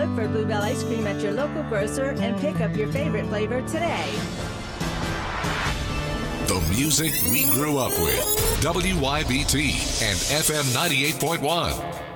Look for Bluebell ice cream at your local grocer and pick up your favorite flavor today. The music we grew up with. WYBT and FM 98.1.